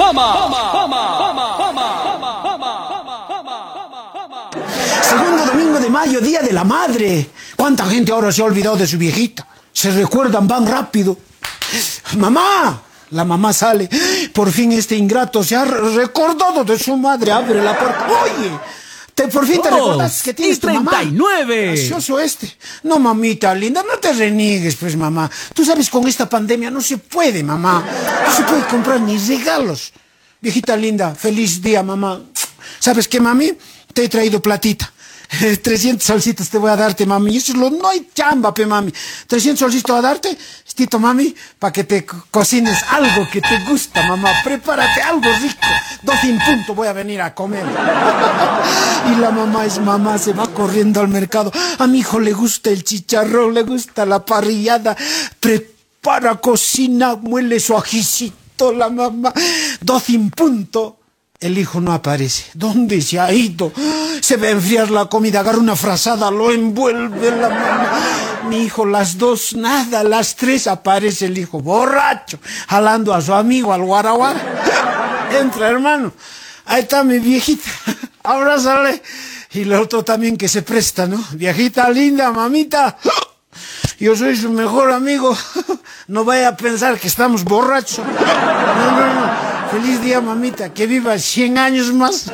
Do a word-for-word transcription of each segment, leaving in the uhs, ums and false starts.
Segundo domingo de mayo, Día de la Madre. ¿Cuánta gente ahora se ha olvidado de su viejita? Se recuerdan, van rápido. ¡Mamá! La mamá sale. Por fin este ingrato se ha recordado de su madre. Abre la puerta. ¡Oye! Te, por fin te Dos recordas que tienes y tu mamá. treinta y nueve. Gracioso este. No, mamita linda, no te reniegues, pues, mamá. Tú sabes, con esta pandemia no se puede, mamá. No se puede comprar ni regalos. Viejita linda, feliz día, mamá. ¿Sabes qué, mami? Te he traído platita. trescientos solcitos te voy a darte, mami. Eso es lo... No hay chamba, pe, mami. trescientos solcitos te voy a darte, Tito, mami, para que te co cocines algo que te gusta, mamá. Prepárate algo rico. doce en punto voy a venir a comer. Y la mamá es mamá, se va corriendo al mercado. A mi hijo le gusta el chicharrón, le gusta la parrillada. Prepara, cocina, muele su ajicito la mamá. doce en punto. El hijo no aparece. ¿Dónde se ha ido? Se va a enfriar la comida, agarra una frazada, lo envuelve la mamá. Mi hijo, las dos, nada, las tres aparece el hijo, borracho, jalando a su amigo al guaraguara. Entra, hermano. Ahí está mi viejita. Ahora sale. Y el otro también que se presta, ¿no? Viejita linda, mamita. Yo soy su mejor amigo. No vaya a pensar que estamos borrachos. No, no, no. Feliz día, mamita, que viva cien años más.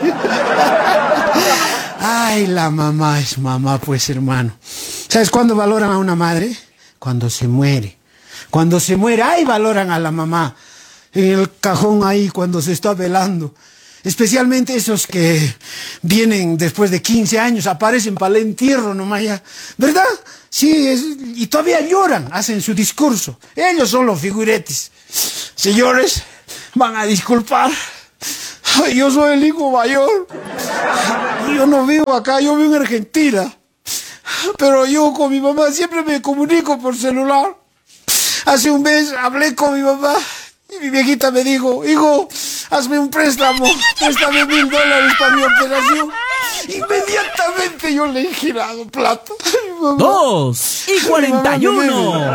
Ay, la mamá es mamá, pues, hermano. ¿Sabes cuándo valoran a una madre? Cuando se muere. Cuando se muere, ay, valoran a la mamá. En el cajón ahí, cuando se está velando. Especialmente esos que vienen después de quince años, aparecen para el entierro nomás ya. ¿Verdad? Sí, es, y todavía lloran, hacen su discurso. Ellos son los figuretes. Señores, van a disculpar. Ay, yo soy el hijo mayor. Yo no vivo acá, yo vivo en Argentina. Pero yo con mi mamá siempre me comunico por celular. Hace un mes hablé con mi mamá y mi viejita me dijo, hijo, hazme un préstamo, préstame mil dólares para mi operación. Inmediatamente yo le he girado plata. Dos y cuarenta y uno.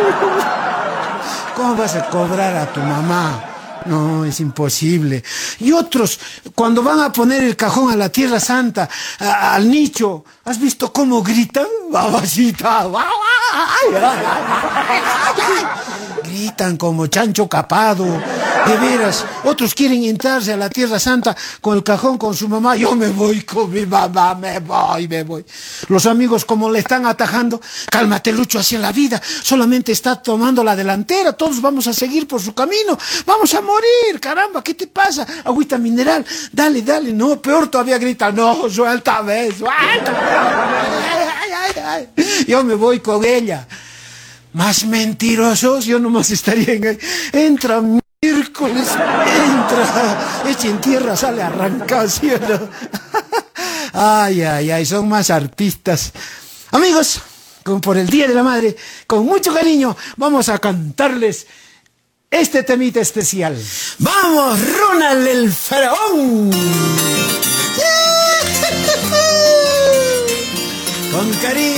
¿Cómo vas a cobrar a tu mamá? No, es imposible. Y otros, cuando van a poner el cajón a la Tierra Santa, a, al nicho, ¿has visto cómo gritan? Babacita. Gritan como chancho capado. De veras, otros quieren entrarse a la Tierra Santa con el cajón con su mamá. Yo me voy con mi mamá, me voy, me voy. Los amigos como le están atajando, cálmate, Lucho, hacia la vida. Solamente está tomando la delantera, todos vamos a seguir por su camino. Vamos a morir, caramba, ¿qué te pasa? Agüita mineral, dale, dale. No, peor todavía grita, no, suéltame, suéltame. Ay, ay, ay. Yo me voy con ella. Más mentirosos, yo nomás estaría en... Entra miércoles, entra, echa en tierra, sale arrancado, ¿sí o no? Ay, ay, ay, son más artistas. Amigos, como por el Día de la Madre, con mucho cariño, vamos a cantarles este temita especial. ¡Vamos, Ronald el Faraón! Con cariño.